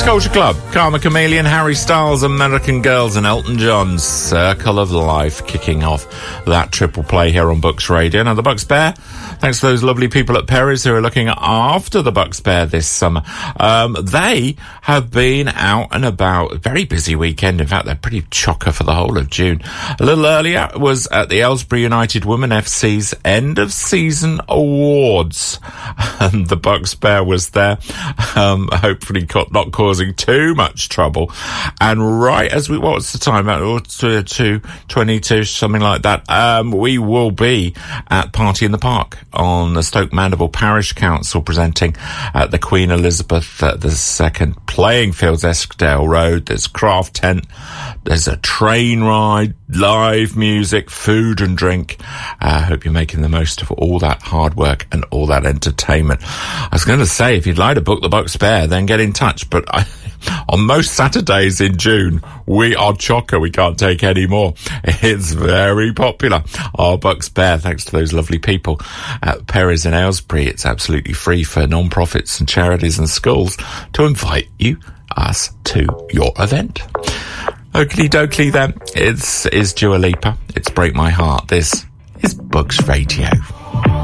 Culture Club, Karma Chameleon, Harry Styles, American Girls, and Elton John's Circle of Life, kicking off that triple play here on Bucks Radio. Now, the Bucks Bear, thanks to those lovely people at Perry's who are looking after the Bucks Bear this summer. They have been out and about. A very busy weekend. In fact, they're pretty chocker for the whole of June. A little earlier was at the Aylesbury United Women FC's end of season awards, and the Bucks Bear was there, hopefully not causing too much trouble. And right as what's the time? About 2:22, something like that. We will be at Party in the Park on the Stoke Mandeville Parish Council, presenting at the Queen Elizabeth II playing fields, Eskdale Road. There's craft tent, there's a train ride, live music, food and drink. I hope you're making the most of all that hard work and all that entertainment. I was going to say, if you'd like to book the Bucks Bear, then get in touch, but on most Saturdays in June, we are chocker. We can't take any more. It's very popular. Our Bucks Bear, thanks to those lovely people at Perry's in Aylesbury. It's absolutely free for non-profits and charities and schools to invite us to your event. Oakley dokley then. It's Dua Lipa. It's Break My Heart. This is Bucks Radio.